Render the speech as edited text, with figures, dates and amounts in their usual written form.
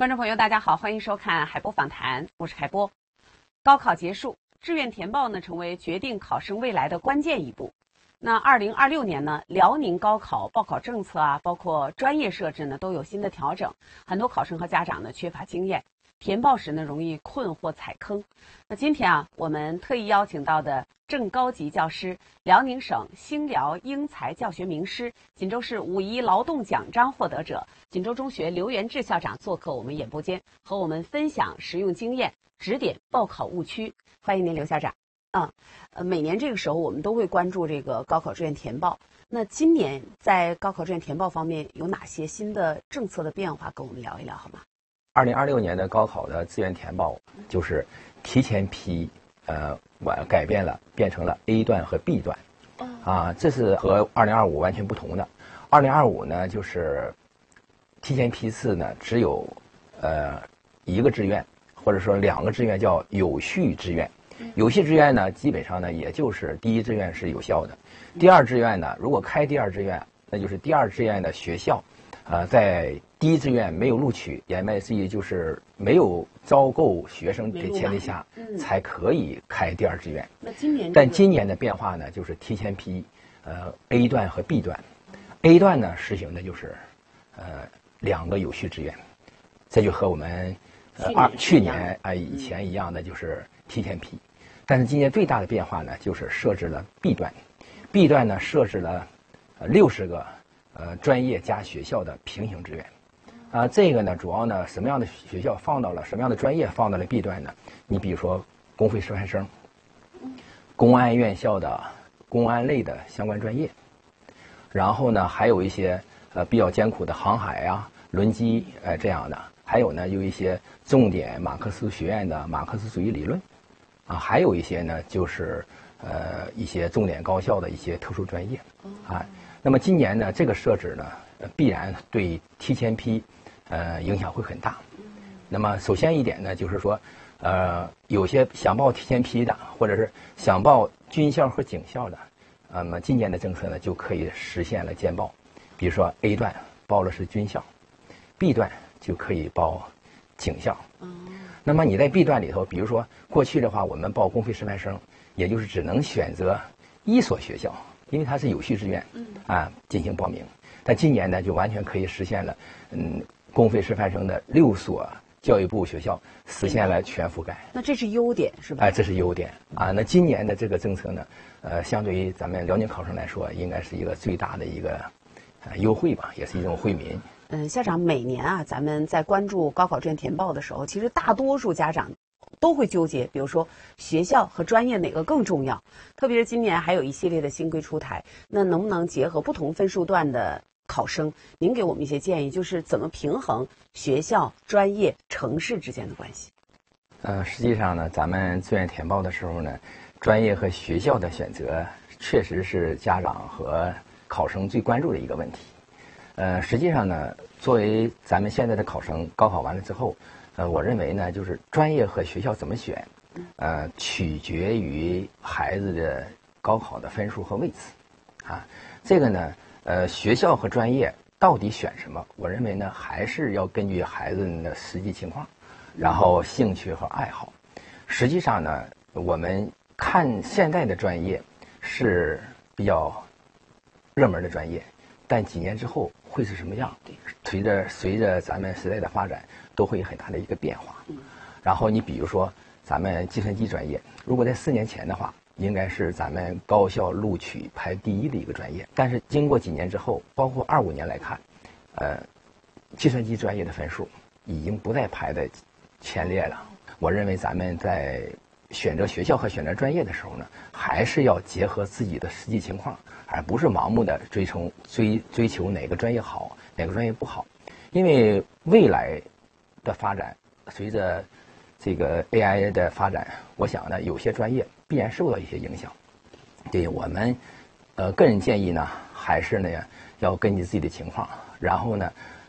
观众朋友，大家好，欢迎收看海波访谈，我是海波。高考结束，志愿填报呢成为决定考生未来的关键一步。那2026年呢，辽宁高考报考政策啊，包括专业设置呢都有新的调整，很多考生和家长呢缺乏经验，填报时呢容易困惑踩坑。那今天啊，我们特意邀请到的正高级教师、辽宁省兴辽英才教学名师、锦州市5·1劳动奖章获得者、锦州中学刘元志校长做客我们演播间，和我们分享实用经验，指点报考误区。欢迎您，刘校长。每年这个时候我们都会关注这个高考志愿填报。那今年在高考志愿填报方面有哪些新的政策的变化，跟我们聊一聊好吗 ？2026年的高考的志愿填报就是提前批，改变了，变成了 A 段和 B 段，这是和2025完全不同的。2025呢，就是提前批次呢只有一个志愿，或者说2个志愿叫有序志愿。有序志愿呢，基本上呢也就是第一志愿是有效的，第二志愿呢，如果开第二志愿，那就是第二志愿的学校，在第一志愿没有录取，也类似于就是没有招够学生的前提下，才可以开第二志愿。 那今年， 但今年的变化呢，就是提前批A 段和 B 段。A 段呢实行的就是2个有序志愿，这就和我们去年以前一样的，就是提前批。但是今年最大的变化呢，就是设置了 B 段。B 段呢设置了60个专业加学校的平行志愿。这个呢主要呢什么样的学校放到了什么样的专业放到了 B 段呢？你比如说公费师范生、公安院校的公安类的相关专业，然后呢还有一些比较艰苦的航海啊、轮机这样的，还有呢有一些重点马克思学院的马克思主义理论。还有一些呢，就是一些重点高校的一些特殊专业那么今年呢，这个设置呢，必然对提前批影响会很大。那么首先一点呢，就是说有些想报提前批的，或者是想报军校和警校的，那么今年的政策呢，就可以实现了兼报。比如说 A 段报的是军校， B 段就可以报警校。那么你在 B 段里头，比如说过去的话，我们报公费师范生，也就是只能选择1所学校，因为它是有序志愿进行报名。但今年呢，就完全可以实现了，公费师范生的6所教育部学校实现了全覆盖。 那这是优点是吧？ 这是优点那今年的这个政策呢，相对于咱们辽宁考生来说，应该是一个最大的一个优惠吧，也是一种惠民。 校长，每年啊，咱们在关注高考志愿填报的时候，其实大多数家长都会纠结，比如说学校和专业哪个更重要。特别是今年还有一系列的新规出台，那能不能结合不同分数段的考生，您给我们一些建议，就是怎么平衡学校、专业、城市之间的关系？ 实际上呢，咱们志愿填报的时候呢，专业和学校的选择确实是家长和考生最关注的一个问题。实际上呢，作为咱们现在的考生，高考完了之后，我认为呢，就是专业和学校怎么选，取决于孩子的高考的分数和位置，这个呢，学校和专业到底选什么？我认为呢，还是要根据孩子的实际情况，然后兴趣和爱好。实际上呢，我们看现在的专业是比较热门的专业。但几年之后会是什么样？随着咱们时代的发展，都会有很大的一个变化。然后你比如说咱们计算机专业，如果在4年前的话，应该是咱们高校录取排第1的一个专业。但是经过几年之后，包括25年来看，计算机专业的分数已经不再排在前列了。我认为咱们在选择学校和选择专业的时候呢，还是要结合自己的实际情况，而不是盲目的追求哪个专业好，哪个专业不好。因为未来的发展，随着这个 AI 的发展，我想呢，有些专业必然受到一些影响。对我们，个人建议呢，还是呢要根据自己的情况，然后呢，